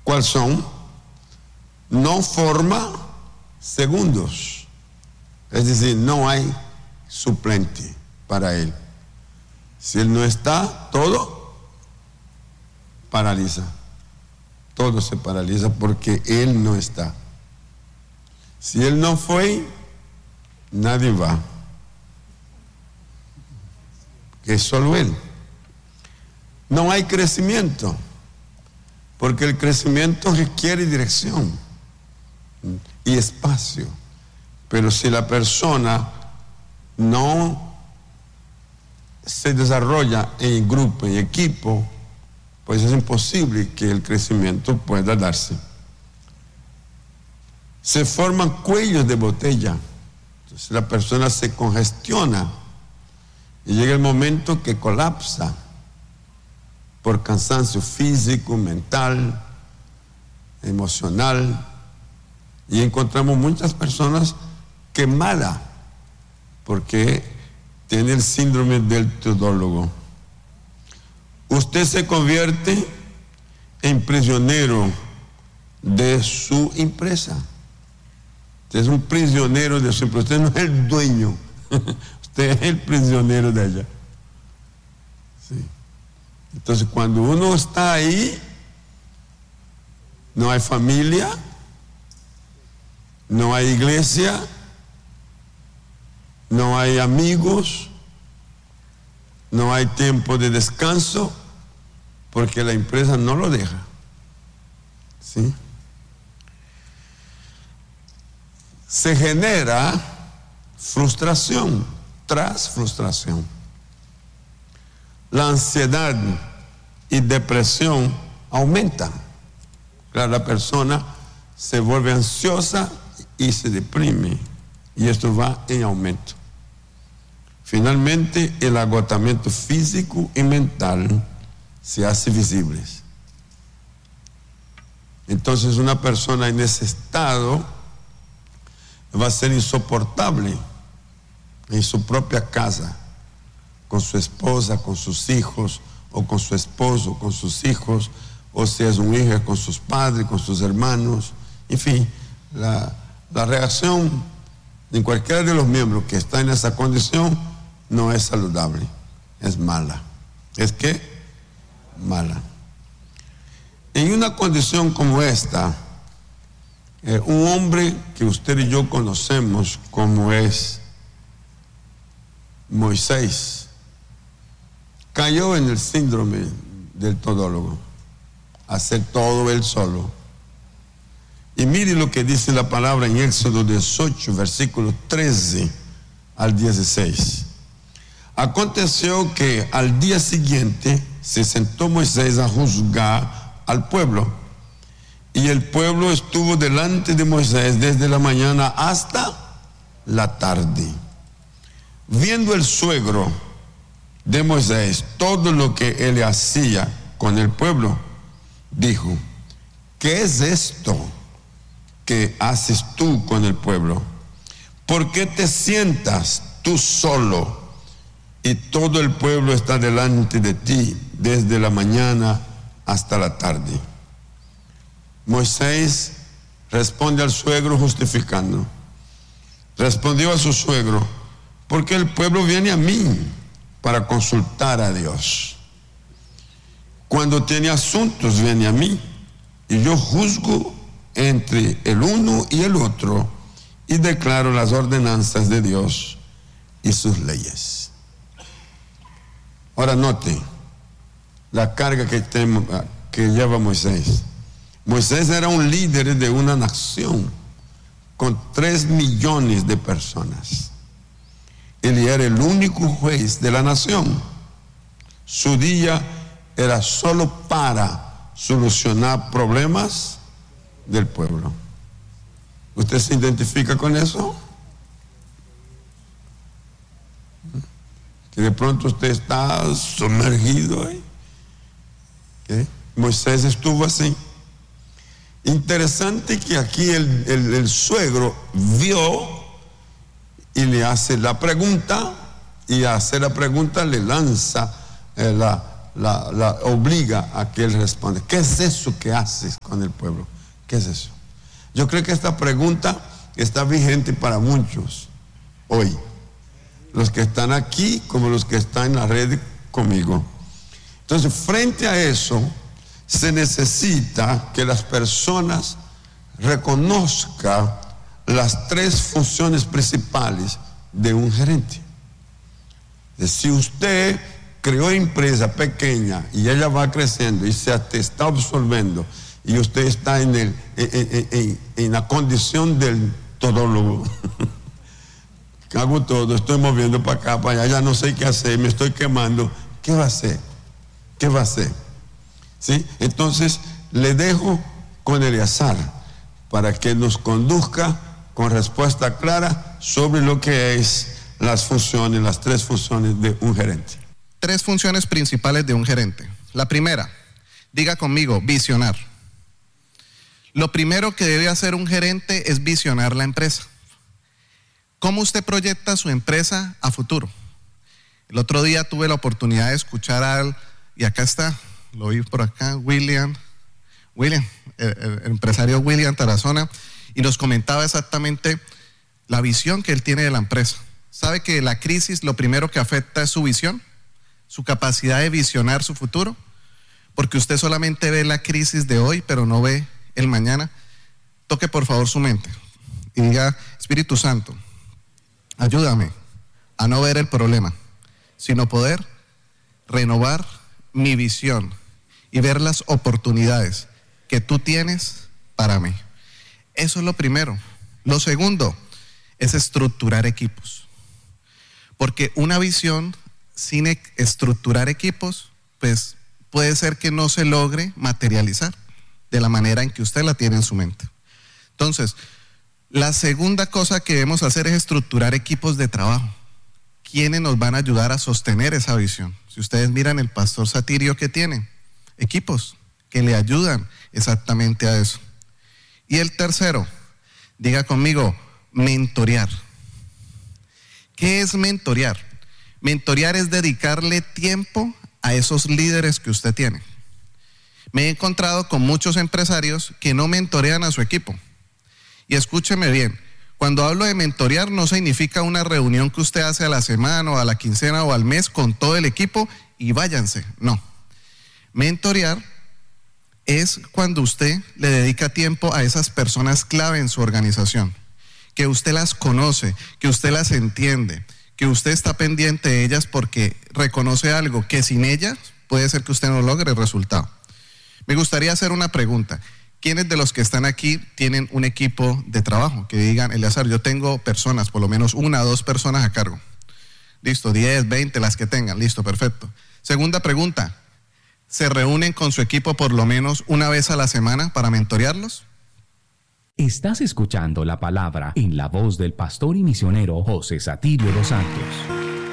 ¿Cuáles son? No forma segundos. Es decir, no hay suplente para él. Si él no está, todo paraliza. Todo se paraliza porque él no está. Si él no fue, nadie va. Que es solo él. No hay crecimiento, porque el crecimiento requiere dirección y espacio. Pero si la persona no se desarrolla en grupo, en equipo, pues es imposible que el crecimiento pueda darse. Se forman cuellos de botella. Entonces la persona se congestiona y llega el momento que colapsa por cansancio físico, mental, emocional. Y encontramos muchas personas quemadas porque tiene el síndrome del todólogo. Usted se convierte en prisionero de su empresa. Usted es un prisionero de su empresa. Usted no es el dueño. Usted es el prisionero de ella. Sí. Entonces, cuando uno está ahí, no hay familia, no hay iglesia, no hay amigos, no hay tiempo de descanso, porque la empresa no lo deja. ¿Sí? Se genera frustración tras frustración. La ansiedad y depresión aumentan. Claro, la persona se vuelve ansiosa y se deprime, y esto va en aumento. Finalmente, el agotamiento físico y mental se hace visible. Entonces, una persona en ese estado va a ser insoportable en su propia casa, con su esposa, con sus hijos, o con su esposo, con sus hijos, o si es un hijo, con sus padres, con sus hermanos. En fin, la reacción de cualquiera de los miembros que está en esa condición no es saludable, es mala. ¿Es qué? Mala. En una condición como esta, un hombre que usted y yo conocemos como es Moisés, cayó en el síndrome del todólogo, hacer todo él solo. Y mire lo que dice la palabra en Éxodo 18, versículos 13 al 16. Aconteció que al día siguiente se sentó Moisés a juzgar al pueblo, y el pueblo estuvo delante de Moisés desde la mañana hasta la tarde. Viendo el suegro de Moisés todo lo que él hacía con el pueblo, dijo: ¿qué es esto que haces tú con el pueblo? ¿Por qué te sientas tú solo y todo el pueblo está delante de ti desde la mañana hasta la tarde? Moisés responde al suegro justificando. Respondió a su suegro: porque el pueblo viene a mí para consultar a Dios. Cuando tiene asuntos viene a mí, y yo juzgo entre el uno y el otro, y declaro las ordenanzas de Dios y sus leyes. Ahora note la carga que lleva Moisés. Moisés era un líder de una nación con 3 millones de personas. Él era el único juez de la nación. Su día era solo para solucionar problemas del pueblo. ¿Usted se identifica con eso? Que de pronto usted está sumergido ahí. ¿Qué? Moisés estuvo así. Interesante que aquí el suegro vio y le hace la pregunta, y a hacer la pregunta le lanza la obliga a que él responda. ¿Qué es eso que haces con el pueblo? ¿Qué es eso? Yo creo que esta pregunta está vigente para muchos hoy. Los que están aquí como los que están en la red conmigo. Entonces, frente a eso, se necesita que las personas reconozcan las tres funciones principales de un gerente. Si usted creó empresa pequeña y ella va creciendo y se te está absorbiendo y usted está en la condición del todólogo, hago todo, estoy moviendo para acá, para allá, ya no sé qué hacer, me estoy quemando, ¿qué va a hacer? ¿Qué va a hacer? ¿Sí? Entonces le dejo con Eleazar para que nos conduzca con respuesta clara sobre lo que es las funciones, las tres funciones de un gerente. Tres funciones principales de un gerente. La primera, diga conmigo, visionar. Lo primero que debe hacer un gerente es visionar la empresa. ¿Cómo usted proyecta su empresa a futuro? El otro día tuve la oportunidad de escuchar y acá está, lo vi por acá, William, el empresario William Tarazona, y nos comentaba exactamente la visión que él tiene de la empresa. ¿Sabe que la crisis lo primero que afecta es su visión? Su capacidad de visionar su futuro, porque usted solamente ve la crisis de hoy, pero no ve el mañana. Toque por favor su mente y diga, Espíritu Santo, ayúdame a no ver el problema, sino poder renovar mi visión y ver las oportunidades que tú tienes para mí. Eso es lo primero. Lo segundo es estructurar equipos, porque una visión sin estructurar equipos, pues puede ser que no se logre materializar de la manera en que usted la tiene en su mente. Entonces, la segunda cosa que debemos hacer es estructurar equipos de trabajo. ¿Quiénes nos van a ayudar a sostener esa visión? Si ustedes miran el pastor Satirio que tiene, equipos que le ayudan exactamente a eso. Y el tercero, diga conmigo, mentorear. ¿Qué es mentorear? Mentorear es dedicarle tiempo a esos líderes que usted tiene. Me he encontrado con muchos empresarios que no mentorean a su equipo. Y escúcheme bien, cuando hablo de mentorear no significa una reunión que usted hace a la semana o a la quincena o al mes con todo el equipo y váyanse. No. Mentorear es cuando usted le dedica tiempo a esas personas clave en su organización, que usted las conoce, que usted las entiende, que usted está pendiente de ellas porque reconoce algo, que sin ellas puede ser que usted no logre el resultado. Me gustaría hacer una pregunta. ¿Quiénes de los que están aquí tienen un equipo de trabajo? Que digan, Eleazar, yo tengo personas, por lo menos 1 o 2 personas a cargo. Listo, 10, 20, las que tengan. Listo, perfecto. Segunda pregunta. ¿Se reúnen con su equipo por lo menos una vez a la semana para mentorearlos? Estás escuchando la palabra en la voz del pastor y misionero José Satirio dos Santos.